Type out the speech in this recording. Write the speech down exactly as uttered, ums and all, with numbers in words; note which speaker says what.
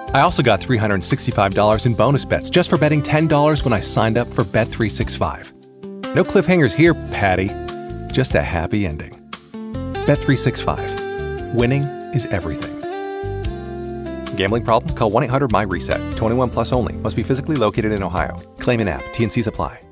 Speaker 1: I also got three hundred sixty-five dollars in bonus bets just for betting ten dollars when I signed up for Bet three sixty-five. No cliffhangers here, Patty. Just a happy ending. Bet three sixty-five. Winning is everything. Gambling problem? Call one eight hundred M Y RESET. twenty-one plus only. Must be physically located in Ohio. Claim in app. T N Cs apply.